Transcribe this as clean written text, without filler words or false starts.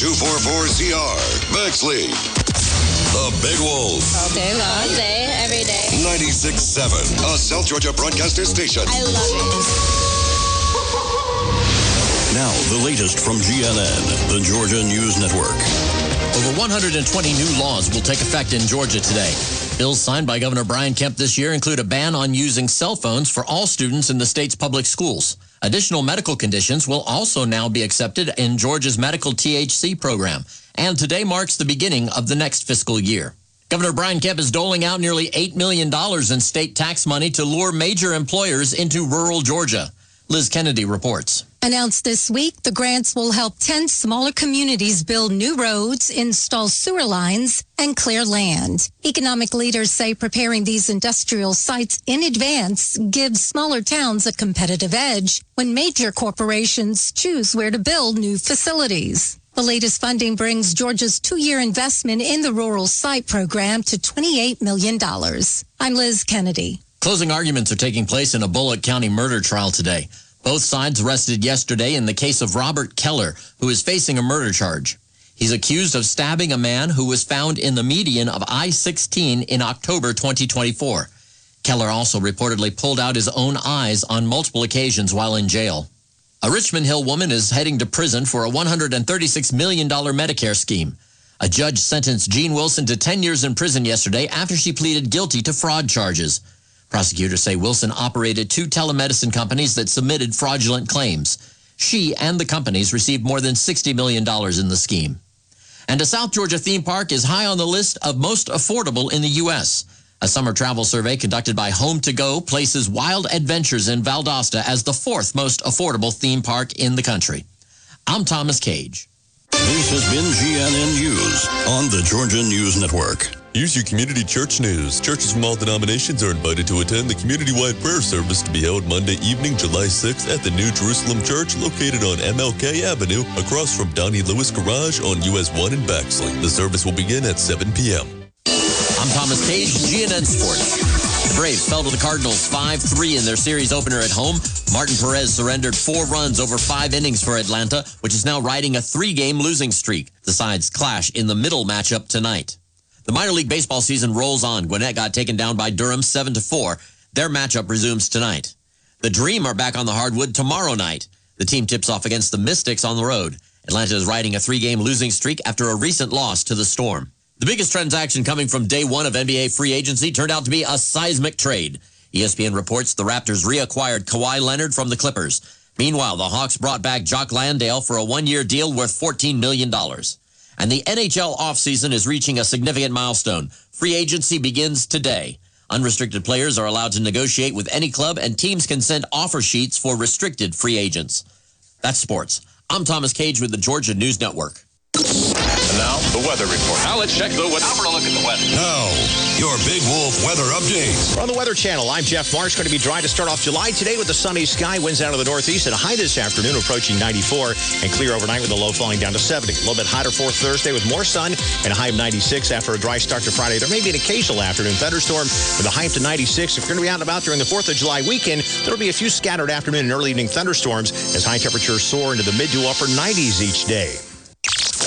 244CR. Bexley. The Big Wolf. Okay, all day, every day. 96.7, a South Georgia broadcaster station. I love it. Now, the latest from GNN, the Georgia News Network. Over 120 new laws will take effect in Georgia today. Bills signed by Governor Brian Kemp this year include a ban on using cell phones for all students in the state's public schools. Additional medical conditions will also now be accepted in Georgia's medical THC program. And today marks the beginning of the next fiscal year. Governor Brian Kemp is doling out nearly $8 million in state tax money to lure major employers into rural Georgia. Liz Kennedy reports. Announced this week, the grants will help 10 smaller communities build new roads, install sewer lines, and clear land. Economic leaders say preparing these industrial sites in advance gives smaller towns a competitive edge when major corporations choose where to build new facilities. The latest funding brings Georgia's 2-year investment in the Rural Site Program to $28 million. I'm Liz Kennedy. Closing arguments are taking place in a Bullock County murder trial today. Both sides rested yesterday in the case of Robert Keller, who is facing a murder charge. He's accused of stabbing a man who was found in the median of I-16 in October 2024. Keller also reportedly pulled out his own eyes on multiple occasions while in jail. A Richmond Hill woman is heading to prison for a $136 million Medicare scheme. A judge sentenced Jean Wilson to 10 years in prison yesterday after she pleaded guilty to fraud charges. Prosecutors say Wilson operated 2 telemedicine companies that submitted fraudulent claims. She and the companies received more than $60 million in the scheme. And a South Georgia theme park is high on the list of most affordable in the U.S. A summer travel survey conducted by Home to Go places Wild Adventures in Valdosta as the 4th most affordable theme park in the country. I'm Thomas Cage. This has been GNN News on the Georgia News Network. Here's your community church news. Churches from all denominations are invited to attend the community-wide prayer service to be held Monday evening, July 6th at the New Jerusalem Church located on MLK Avenue across from Donnie Lewis Garage on US 1 in Bexley. The service will begin at 7 p.m. I'm Thomas Cage, GNN Sports. The Braves fell to the Cardinals 5-3 in their series opener at home. Martin Perez surrendered 4 runs over 5 innings for Atlanta, which is now riding a 3-game losing streak. The sides clash in the middle matchup tonight. The minor league baseball season rolls on. Gwinnett got taken down by Durham 7-4. Their matchup resumes tonight. The Dream are back on the hardwood tomorrow night. The team tips off against the Mystics on the road. Atlanta is riding a 3-game losing streak after a recent loss to the Storm. The biggest transaction coming from day one of NBA free agency turned out to be a seismic trade. ESPN reports the Raptors reacquired Kawhi Leonard from the Clippers. Meanwhile, the Hawks brought back Jock Landale for a 1-year deal worth $14 million. And the NHL offseason is reaching a significant milestone. Free agency begins today. Unrestricted players are allowed to negotiate with any club, and teams can send offer sheets for restricted free agents. That's sports. I'm Thomas Cage with the Georgia News Network. And now, the weather report. Now let's check the weather. Now for a look at the weather. Now, your Big Wolf weather update. On the Weather Channel, I'm Jeff Marsh. Going to be dry to start off July today with a sunny sky. Winds out of the northeast at a high this afternoon approaching 94 and clear overnight with a low falling down to 70. A little bit hotter for Thursday with more sun and a high of 96 after a dry start to Friday. There may be an occasional afternoon thunderstorm with a high up to 96. If you're going to be out and about during the 4th of July weekend, there will be a few scattered afternoon and early evening thunderstorms as high temperatures soar into the mid to upper 90s each day.